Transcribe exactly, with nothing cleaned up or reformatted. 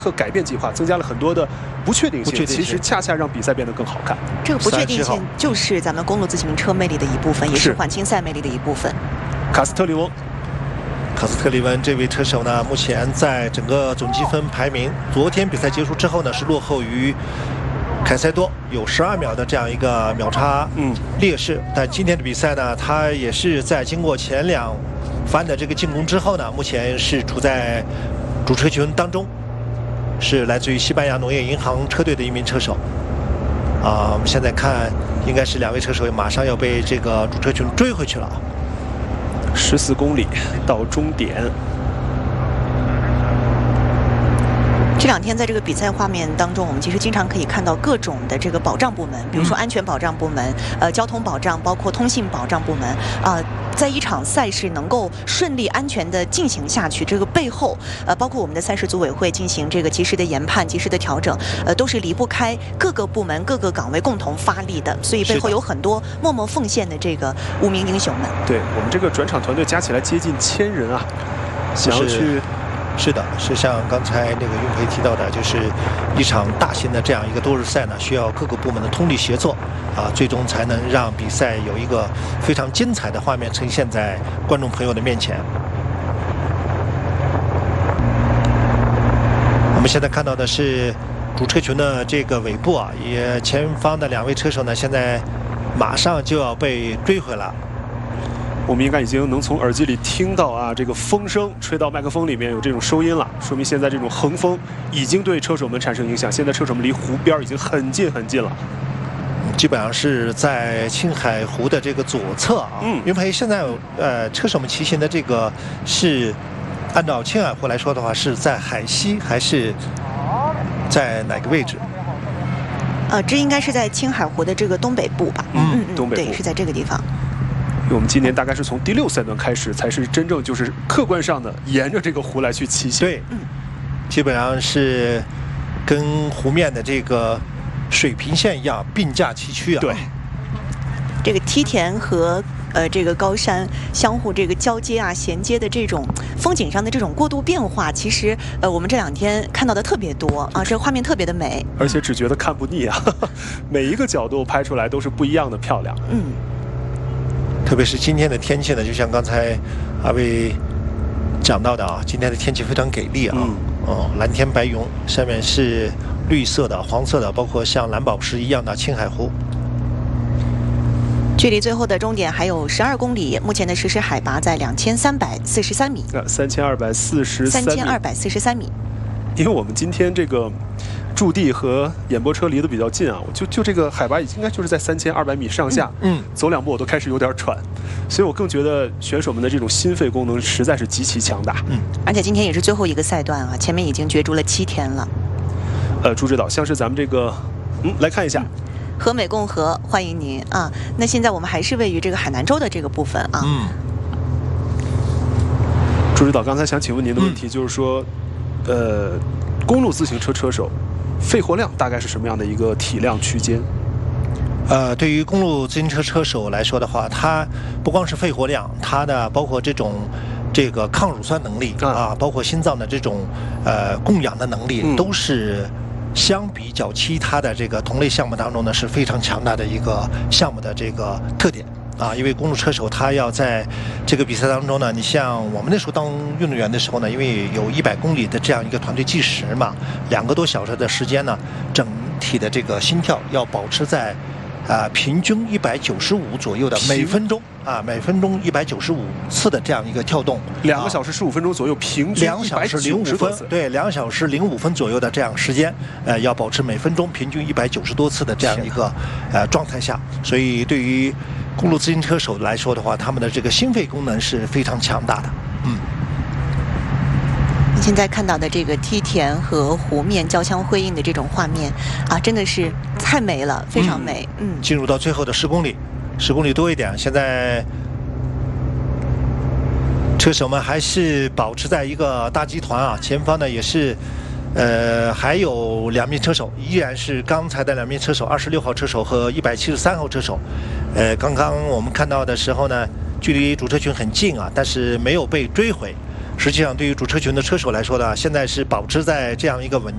和改变计划，增加了很多的不确定性， 不确定性其实恰恰让比赛变得更好看。 这个不确定性就是咱们公路自行车魅力的一部分，也是环青赛魅力的一部分。 卡斯特利翁， 卡斯特利温这位车手呢，目前在整个总积分排名，昨天比赛结束之后呢，是落后于凯塞多有十二秒的这样一个秒差劣势。嗯、但今天的比赛呢，他也是在经过前两番的这个进攻之后呢，目前是处在主车群当中。是来自于西班牙农业银行车队的一名车手，啊，我们现在看，应该是两位车手马上要被这个主车群追回去了。 十四公里到终点。 这两天在这个比赛画面当中，我们其实经常可以看到各种的这个保障部门，比如说安全保障部门、呃交通保障，包括通信保障部门啊、呃，在一场赛事能够顺利安全的进行下去，这个背后呃，包括我们的赛事组委会进行这个及时的研判、及时的调整，呃，都是离不开各个部门、各个岗位共同发力的，所以背后有很多默默奉献的这个无名英雄们。 对我们这个转场团队加起来接近千人啊，想要去。 是的，是像刚才那个雍培提到的，就是一场大型的这样一个多日赛呢，需要各个部门的通力协作啊，最终才能让比赛有一个非常精彩的画面呈现在观众朋友的面前。我们现在看到的是主车群的这个尾部啊，也前方的两位车手呢，现在马上就要被追回了。 我们应该已经能从耳机里听到啊，这个风声吹到麦克风里面有这种收音了，说明现在这种横风已经对车手们产生影响。现在车手们离湖边已经很近很近了， 基本上是在青海湖的这个左侧啊。嗯，因为现在呃车手们骑行的这个是按照青海湖来说的话，是在海西还是在哪个位置？ 呃，这应该是在青海湖的这个东北部吧？ 嗯嗯，东北部对，是在这个地方。 我们今年大概是从第六赛段开始，才是真正就是客观上的沿着这个湖来去骑行。 对，嗯，基本上是跟湖面的这个水平线一样并驾齐驱啊。 对， 这个梯田和呃这个高山相互这个交接啊、衔接的这种风景上的这种过渡变化，其实呃我们这两天看到的特别多啊，这个画面特别的美， 而且只觉得看不腻啊，每一个角度拍出来都是不一样的漂亮。 嗯。 特别是今天的天气呢，就像刚才阿伟讲到的啊，今天的天气非常给力啊，嗯，哦，蓝天白云，下面是绿色的、黄色的，包括像蓝宝石一样的青海湖。 距离最后的终点还有十二公里，目前的实时海拔在两千三百四十三米。 呃，三千二百四十三。 三千二百四十三米。 因为我们今天这个驻地和演播车离得比较近啊，我就就这个海拔应该就是在三千二百米上下，嗯，嗯走两步我都开始有点喘，所以我更觉得选手们的这种心肺功能实在是极其强大， 嗯，而且今天也是最后一个赛段啊，前面已经角逐了七天了。 呃，朱指导，像是咱们这个，嗯，来看一下， 和美共和，欢迎您啊。那现在我们还是位于这个海南州的这个部分啊。 嗯。 朱指导，刚才想请问您的问题就是说，嗯、呃，公路自行车车手肺活量大概是什么样的一个体量区间？ 呃，对于公路自行车车手来说的话，它不光是肺活量，它的包括这种这个抗乳酸能力啊，包括心脏的这种呃供氧的能力，嗯、都是相比较其他的这个同类项目当中呢是非常强大的一个项目的这个特点。啊，因为公路车手他要在这个比赛当中呢，你像我们那时候当运动员的时候呢，因为有一百公里的这样一个团队计时嘛，两个多小时的时间呢，整体的这个心跳要保持在啊、呃、平均一百九十五左右的每分钟啊，每分钟一百九十五次的这样一个跳动， 两个小时十五分钟左右，平均两小时零五分，对，两小时零五分左右的这样时间，呃，要保持每分钟平均一百九十多次的这样一个呃状态下，所以对于公路自行车手来说的话，他们的这个心肺功能是非常强大的。嗯， 现在看到的这个梯田和湖面交相辉映的这种画面啊，真的是太美了，非常美。嗯， 进入到最后的十公里，十公里多一点，现在车手们还是保持在一个大集团啊，前方呢也是。呃，还有两名车手，依然是刚才的两名车手，二十六号车手和一百七十三号车手。呃，刚刚我们看到的时候呢，距离主车群很近啊，但是没有被追回。实际上，对于主车群的车手来说呢，现在是保持在这样一个稳